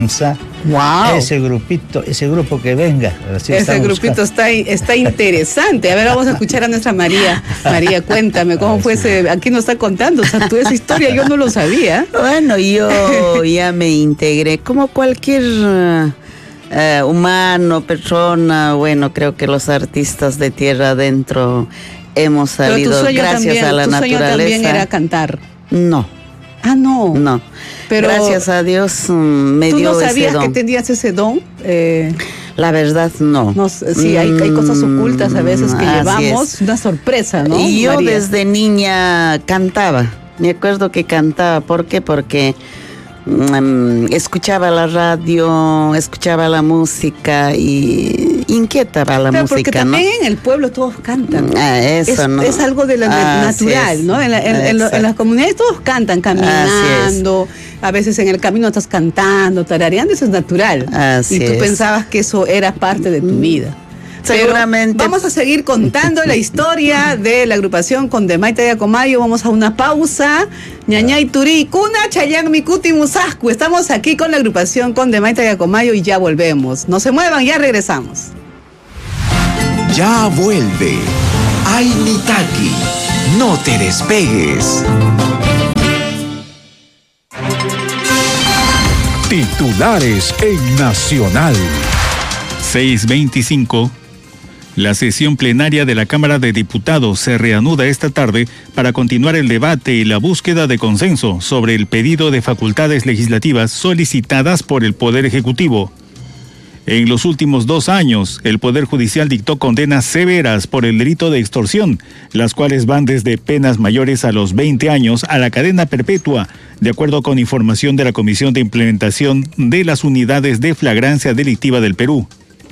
Wow. Ese grupo que venga. Ese grupito está interesante. A ver, vamos a escuchar a nuestra María. María, cuéntame, ¿cómo fue ese? Aquí nos está contando, o sea, tú esa historia yo no lo sabía. Bueno, yo ya me integré como cualquier humano, persona. Bueno, creo que los artistas de tierra adentro hemos salido gracias a la naturaleza. ¿Tu sueño también era cantar? No. Ah, no. No. Pero gracias a Dios me dio ese don. ¿Tú no sabías que tenías ese don? La verdad, no. Sí, hay cosas ocultas a veces que llevamos. Una sorpresa, ¿no? Y yo María, desde niña cantaba. Me acuerdo que cantaba. ¿Por qué? Porque escuchaba la radio, escuchaba la música y inquietaba la música, porque también en el pueblo todos cantan. Eso, ¿no? Es algo de la natural, ¿no? En las comunidades todos cantan, caminando, a veces en el camino estás cantando, tarareando, eso es natural. Y tú pensabas que eso era parte de tu vida. Seguramente. Pero vamos a seguir contando la historia de la agrupación Condemaita de Acomayo. Vamos a una pausa. Ñañay Turí, Cuna, Chayán, Mikuti, Musascu. Estamos aquí con la agrupación Condemaita de Acomayo y ya volvemos. No se muevan, ya regresamos. Ya vuelve. Ay, Nitaki. No te despegues. Titulares en Nacional. 6:25. La sesión plenaria de la Cámara de Diputados se reanuda esta tarde para continuar el debate y la búsqueda de consenso sobre el pedido de facultades legislativas solicitadas por el Poder Ejecutivo. En los últimos 2 años, el Poder Judicial dictó condenas severas por el delito de extorsión, las cuales van desde penas mayores a los 20 años a la cadena perpetua, de acuerdo con información de la Comisión de Implementación de las Unidades de Flagrancia Delictiva del Perú.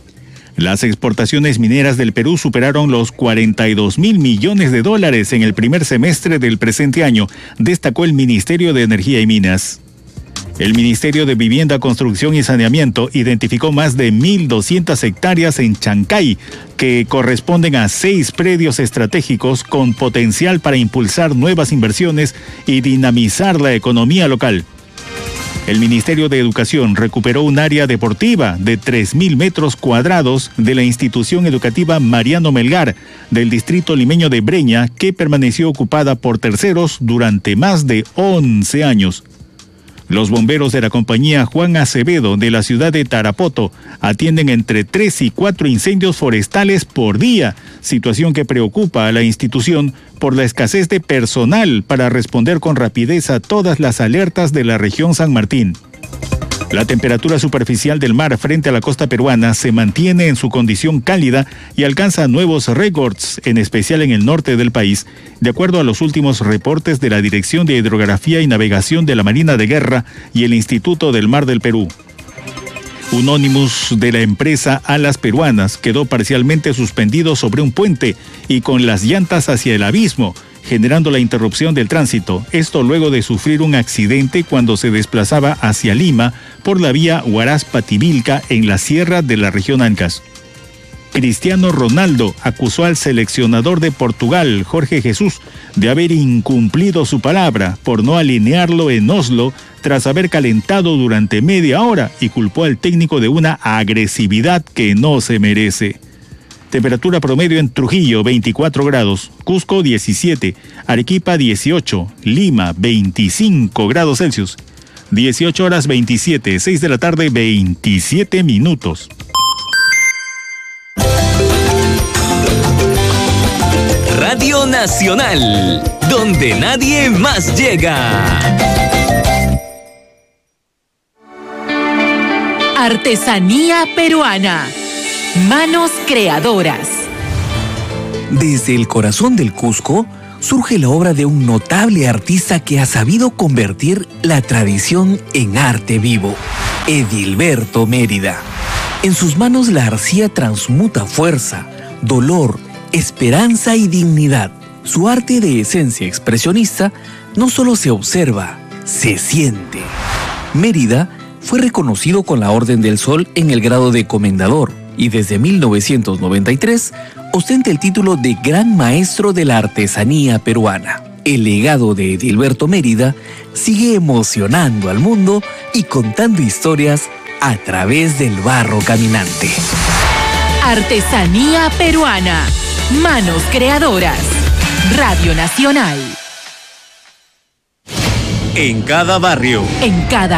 Las exportaciones mineras del Perú superaron los 42.000 millones de dólares en el primer semestre del presente año, destacó el Ministerio de Energía y Minas. El Ministerio de Vivienda, Construcción y Saneamiento identificó más de 1.200 hectáreas en Chancay, que corresponden a 6 predios estratégicos con potencial para impulsar nuevas inversiones y dinamizar la economía local. El Ministerio de Educación recuperó un área deportiva de 3.000 metros cuadrados de la institución educativa Mariano Melgar del distrito limeño de Breña, que permaneció ocupada por terceros durante más de 11 años. Los bomberos de la compañía Juan Acevedo de la ciudad de Tarapoto atienden entre 3 y 4 incendios forestales por día, situación que preocupa a la institución por la escasez de personal para responder con rapidez a todas las alertas de la región San Martín. La temperatura superficial del mar frente a la costa peruana se mantiene en su condición cálida y alcanza nuevos récords, en especial en el norte del país, de acuerdo a los últimos reportes de la Dirección de Hidrografía y Navegación de la Marina de Guerra y el Instituto del Mar del Perú. Un ómnibus de la empresa Alas Peruanas quedó parcialmente suspendido sobre un puente y con las llantas hacia el abismo, generando la interrupción del tránsito. Esto luego de sufrir un accidente cuando se desplazaba hacia Lima por la vía Huaraz-Pativilca en la sierra de la región Ancas. Cristiano Ronaldo acusó al seleccionador de Portugal, Jorge Jesús, de haber incumplido su palabra por no alinearlo en Oslo tras haber calentado durante media hora y culpó al técnico de una agresividad que no se merece. Temperatura promedio en Trujillo, 24 grados, Cusco, 17, Arequipa, 18, Lima, 25 grados Celsius, 18 horas 27, 6 de la tarde, 27 minutos. Radio Nacional, donde nadie más llega. Artesanía peruana. Manos creadoras. Desde el corazón del Cusco surge la obra de un notable artista que ha sabido convertir la tradición en arte vivo, Edilberto Mérida. En sus manos la arcilla transmuta fuerza, dolor, esperanza y dignidad. Su arte de esencia expresionista no solo se observa, se siente. Mérida fue reconocido con la Orden del Sol en el grado de comendador y desde 1993 ostenta el título de Gran Maestro de la Artesanía Peruana. El legado de Edilberto Mérida sigue emocionando al mundo y contando historias a través del barro caminante. Artesanía peruana. Manos creadoras. Radio Nacional. En cada barrio. En cada